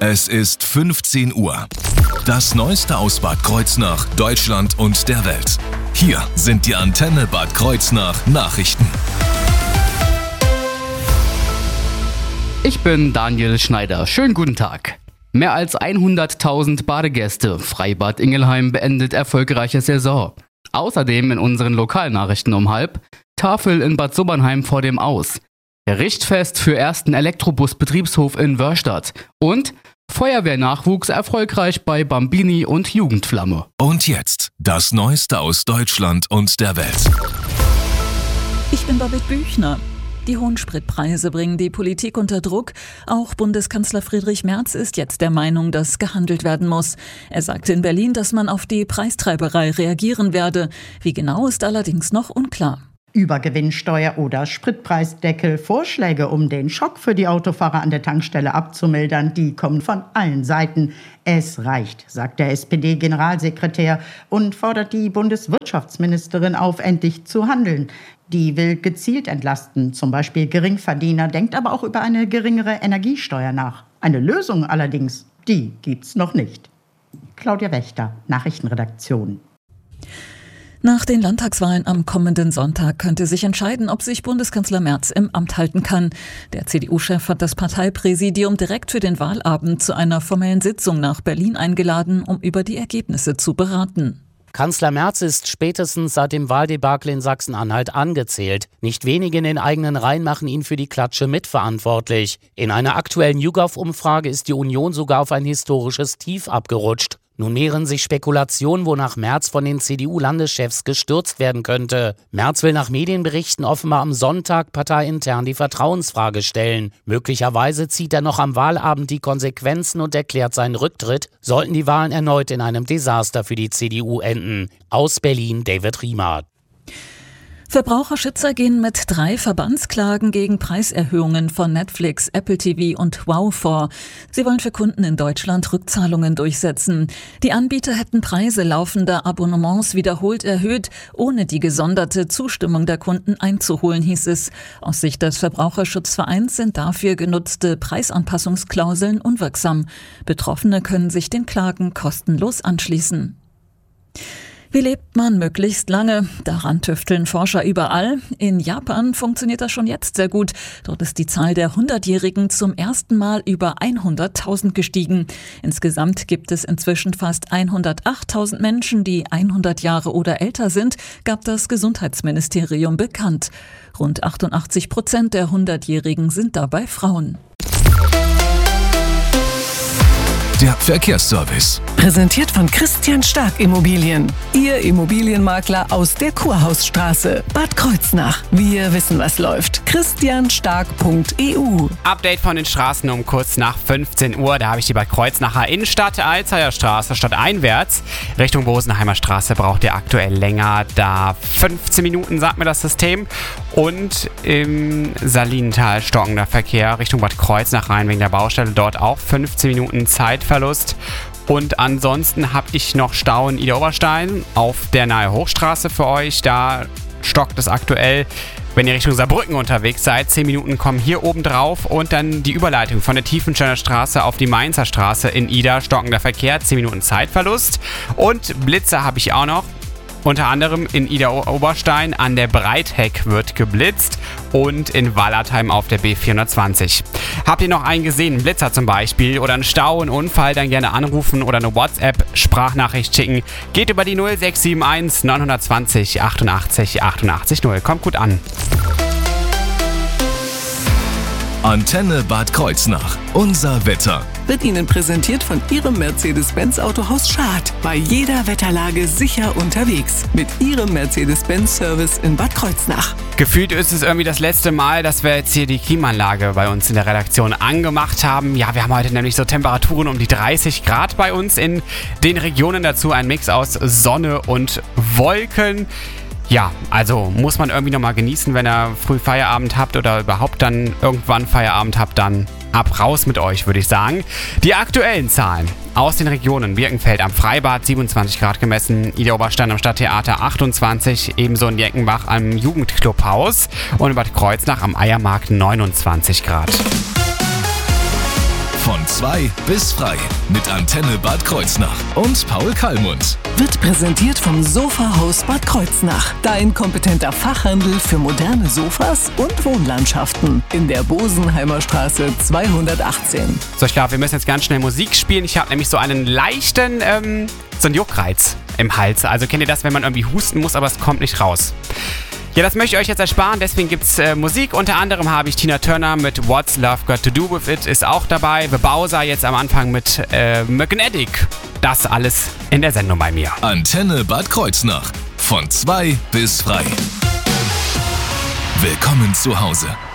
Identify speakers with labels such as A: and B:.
A: Es ist 15 Uhr. Das Neueste aus Bad Kreuznach, Deutschland und der Welt. Hier sind die Antenne Bad Kreuznach Nachrichten.
B: Ich bin Daniel Schneider. Schönen guten Tag. Mehr als 100.000 Badegäste. Freibad Ingelheim beendet erfolgreiche Saison. Außerdem in unseren Lokalnachrichten um 12:30 Tafel in Bad Sobernheim vor dem Aus. Richtfest für ersten Elektrobus-Betriebshof in Wörstadt. Und Feuerwehrnachwuchs erfolgreich bei Bambini und Jugendflamme.
A: Und jetzt das Neueste aus Deutschland und der Welt.
C: Ich bin Babette Büchner. Die hohen Spritpreise bringen die Politik unter Druck. Auch Bundeskanzler Friedrich Merz ist jetzt der Meinung, dass gehandelt werden muss. Er sagte in Berlin, dass man auf die Preistreiberei reagieren werde. Wie genau, ist allerdings noch unklar.
D: Übergewinnsteuer oder Spritpreisdeckel, Vorschläge, um den Schock für die Autofahrer an der Tankstelle abzumildern, die kommen von allen Seiten. Es reicht, sagt der SPD-Generalsekretär und fordert die Bundeswirtschaftsministerin auf, endlich zu handeln. Die will gezielt entlasten, zum Beispiel Geringverdiener, denkt aber auch über eine geringere Energiesteuer nach. Eine Lösung allerdings, die gibt's noch nicht. Claudia Wächter, Nachrichtenredaktion.
C: Nach den Landtagswahlen am kommenden Sonntag könnte sich entscheiden, ob sich Bundeskanzler Merz im Amt halten kann. Der CDU-Chef hat das Parteipräsidium direkt für den Wahlabend zu einer formellen Sitzung nach Berlin eingeladen, um über die Ergebnisse zu beraten.
E: Kanzler Merz ist spätestens seit dem Wahldebakel in Sachsen-Anhalt angezählt. Nicht wenige in den eigenen Reihen machen ihn für die Klatsche mitverantwortlich. In einer aktuellen YouGov-Umfrage ist die Union sogar auf ein historisches Tief abgerutscht. Nun mehren sich Spekulationen, wonach Merz von den CDU-Landeschefs gestürzt werden könnte. Merz will nach Medienberichten offenbar am Sonntag parteiintern die Vertrauensfrage stellen. Möglicherweise zieht er noch am Wahlabend die Konsequenzen und erklärt seinen Rücktritt, sollten die Wahlen erneut in einem Desaster für die CDU enden. Aus Berlin, David Riemer.
C: Verbraucherschützer gehen mit 3 Verbandsklagen gegen Preiserhöhungen von Netflix, Apple TV und Wow vor. Sie wollen für Kunden in Deutschland Rückzahlungen durchsetzen. Die Anbieter hätten Preise laufender Abonnements wiederholt erhöht, ohne die gesonderte Zustimmung der Kunden einzuholen, hieß es. Aus Sicht des Verbraucherschutzvereins sind dafür genutzte Preisanpassungsklauseln unwirksam. Betroffene können sich den Klagen kostenlos anschließen. Wie lebt man möglichst lange? Daran tüfteln Forscher überall. In Japan funktioniert das schon jetzt sehr gut. Dort ist die Zahl der 100-Jährigen zum ersten Mal über 100.000 gestiegen. Insgesamt gibt es inzwischen fast 108.000 Menschen, die 100 Jahre oder älter sind, gab das Gesundheitsministerium bekannt. Rund 88% der 100-Jährigen sind dabei Frauen.
A: Der Verkehrsservice.
F: Präsentiert von Christian Stark Immobilien. Ihr Immobilienmakler aus der Kurhausstraße, Bad Kreuznach. Wir wissen, was läuft. christianstark.eu.
G: Update von den Straßen um kurz nach 15 Uhr. Da habe ich die Bad Kreuznacher Innenstadt, Alzheimer Straße stadteinwärts. Richtung Bosenheimer Straße braucht ihr aktuell länger. Da 15 Minuten, sagt mir das System. Und im Salinental stockender Verkehr Richtung Bad Kreuznach rein wegen der Baustelle. Dort auch 15 Minuten Zeitverlust. Und ansonsten habe ich noch Stau in Idar-Oberstein auf der Nahe Hochstraße für euch. Da stockt es aktuell, wenn ihr Richtung Saarbrücken unterwegs seid. 10 Minuten kommen hier oben drauf und dann die Überleitung von der Tiefensteiner Straße auf die Mainzer Straße in Ida. Stockender Verkehr, 10 Minuten Zeitverlust. Und Blitzer habe ich auch noch. Unter anderem in Idar-Oberstein an der Breitheck wird geblitzt und in Wallertheim auf der B420. Habt ihr noch einen gesehen, einen Blitzer zum Beispiel oder einen Stau, einen Unfall, dann gerne anrufen oder eine WhatsApp-Sprachnachricht schicken. Geht über die 0671 920 88 88 0. Kommt gut an.
A: Antenne Bad Kreuznach. Unser Wetter.
F: Wird Ihnen präsentiert von Ihrem Mercedes-Benz Autohaus Schad. Bei jeder Wetterlage sicher unterwegs. Mit Ihrem Mercedes-Benz-Service in Bad Kreuznach.
G: Gefühlt ist es irgendwie das letzte Mal, dass wir jetzt hier die Klimaanlage bei uns in der Redaktion angemacht haben. Ja, wir haben heute nämlich so Temperaturen um die 30 Grad bei uns in den Regionen. Dazu ein Mix aus Sonne und Wolken. Ja, also muss man irgendwie nochmal genießen, wenn ihr früh Feierabend habt oder überhaupt dann irgendwann Feierabend habt, dann ab raus mit euch, würde ich sagen. Die aktuellen Zahlen aus den Regionen: Birkenfeld am Freibad 27 Grad gemessen, Idar-Oberstein am Stadttheater 28, ebenso in Jeckenbach am Jugendclubhaus und in Bad Kreuznach am Eiermarkt 29 Grad.
A: Von 2 bis frei mit Antenne Bad Kreuznach und Paul Kallmund.
F: Wird präsentiert vom Sofahaus Bad Kreuznach. Dein kompetenter Fachhandel für moderne Sofas und Wohnlandschaften. In der Bosenheimer Straße 218.
G: So, ich glaube, wir müssen jetzt ganz schnell Musik spielen. Ich habe nämlich so einen leichten, so einen Juckreiz im Hals. Also kennt ihr das, wenn man irgendwie husten muss, aber es kommt nicht raus. Ja, das möchte ich euch jetzt ersparen, deswegen gibt's Musik. Unter anderem habe ich Tina Turner mit What's Love Got to Do With It ist auch dabei. The Bowser jetzt am Anfang mit Magnetic. Das alles in der Sendung bei mir.
A: Antenne Bad Kreuznach. Von 2 bis frei. Willkommen zu Hause.